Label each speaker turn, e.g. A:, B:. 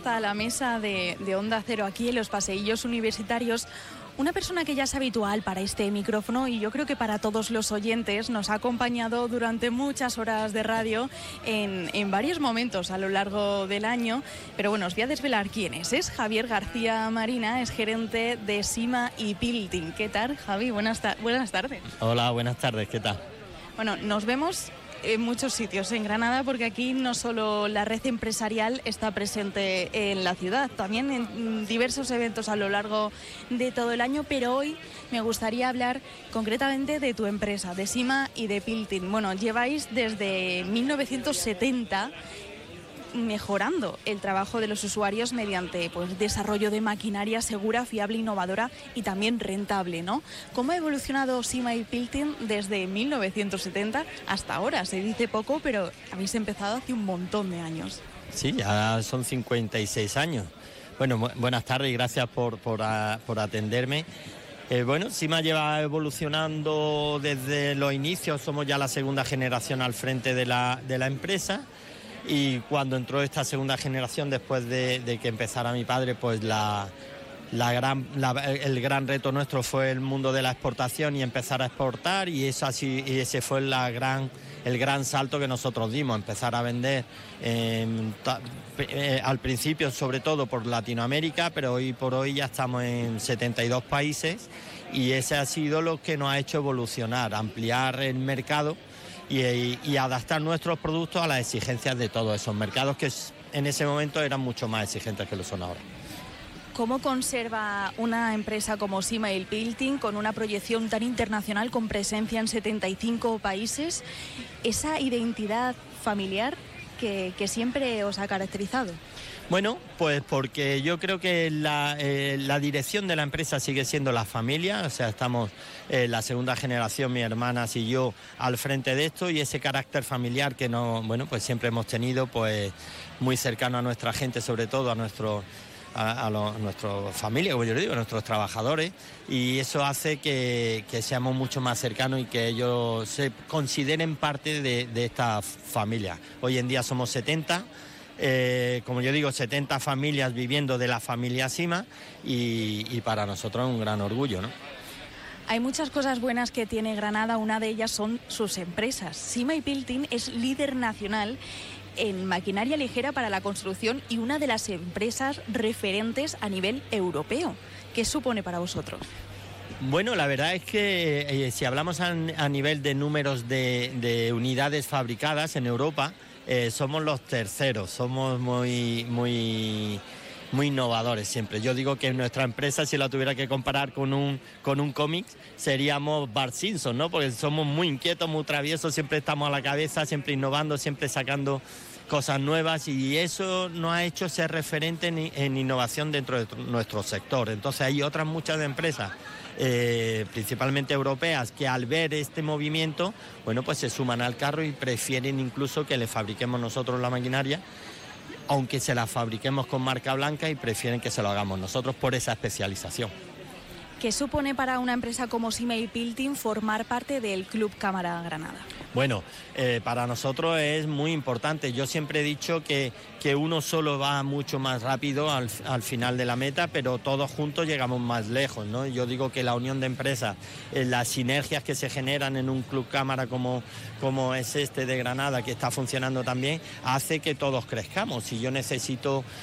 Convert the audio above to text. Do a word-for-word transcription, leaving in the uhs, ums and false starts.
A: hasta la mesa de, de Onda Cero aquí en los paseillos universitarios una persona que ya es habitual para este micrófono y yo creo que para todos los oyentes. Nos ha acompañado durante muchas horas de radio en, en varios momentos a lo largo del año, pero bueno, os voy a desvelar quién es. Es Javier García Marina, es gerente de Sima y Pilting. ¿Qué tal, Javi? Buenas, ta- buenas tardes.
B: Hola, buenas tardes, ¿qué tal?
A: Bueno, nos vemos en muchos sitios en Granada, porque aquí no solo la red empresarial está presente en la ciudad, también en diversos eventos a lo largo de todo el año, pero hoy me gustaría hablar concretamente de tu empresa, de Sima y de Pilting. Bueno, lleváis desde mil novecientos setenta mejorando el trabajo de los usuarios mediante pues desarrollo de maquinaria segura, fiable, innovadora y también rentable, ¿no? ¿Cómo ha evolucionado Sima y Pilting desde mil novecientos setenta hasta ahora? Se dice poco, pero habéis empezado hace un montón de años.
B: Sí, ya son cincuenta y seis años. Bueno, bu- buenas tardes y gracias por, por, a, por atenderme. Eh, bueno, Sima lleva evolucionando desde los inicios, somos ya la segunda generación al frente de la, de la empresa. Y cuando entró esta segunda generación, después de, de que empezara mi padre, pues la, la gran, la, el gran reto nuestro fue el mundo de la exportación y empezar a exportar, y, eso así, y ese fue la gran, el gran salto que nosotros dimos, empezar a vender eh, ta, eh, al principio sobre todo por Latinoamérica, pero hoy por hoy ya estamos en setenta y dos países, y ese ha sido lo que nos ha hecho evolucionar, ampliar el mercado Y, y, y adaptar nuestros productos a las exigencias de todos esos mercados que en ese momento eran mucho más exigentes que lo son ahora.
A: ¿Cómo conserva una empresa como Sima y Pilting, con una proyección tan internacional, con presencia en setenta y cinco países, esa identidad familiar que, que siempre os ha caracterizado?
B: Bueno, pues porque yo creo que la, eh, la dirección de la empresa sigue siendo la familia, o sea, estamos eh, la segunda generación, mis hermanas y yo, al frente de esto, y ese carácter familiar que no, bueno, pues siempre hemos tenido, pues muy cercano a nuestra gente, sobre todo a nuestro a, a, los, a nuestra familia, como yo le digo, a nuestros trabajadores, y eso hace que, que seamos mucho más cercanos y que ellos se consideren parte de, de esta familia. Hoy en día somos setenta. Eh, como yo digo, setenta familias viviendo de la familia Sima, y, y para nosotros es un gran orgullo, ¿no?
A: Hay muchas cosas buenas que tiene Granada, una de ellas son sus empresas. Sima y Pilting es líder nacional en maquinaria ligera para la construcción y una de las empresas referentes a nivel europeo. ¿Qué supone para vosotros?
B: Bueno, la verdad es que eh, si hablamos a, a nivel de números de, de unidades fabricadas en Europa, Eh, somos los terceros, somos muy, muy, muy innovadores siempre. Yo digo que nuestra empresa, si la tuviera que comparar con un, con un cómic, seríamos Bart Simpson, ¿no? Porque somos muy inquietos, muy traviesos, siempre estamos a la cabeza, siempre innovando, siempre sacando cosas nuevas, y eso nos ha hecho ser referente en, en innovación dentro de nuestro sector. Entonces hay otras muchas empresas, eh, principalmente europeas, que al ver este movimiento, bueno, pues se suman al carro y prefieren incluso que le fabriquemos nosotros la maquinaria, aunque se la fabriquemos con marca blanca, y prefieren que se lo hagamos nosotros por esa especialización.
A: ¿Qué supone para una empresa como Sima y Pilting formar parte del Club Cámara Granada?
B: Bueno, eh, para nosotros es muy importante. Yo siempre he dicho que, que uno solo va mucho más rápido al, al final de la meta, pero todos juntos llegamos más lejos, ¿no? Yo digo que la unión de empresas, eh, las sinergias que se generan en un club cámara como, como es este de Granada, que está funcionando también, hace que todos crezcamos. Si yo necesito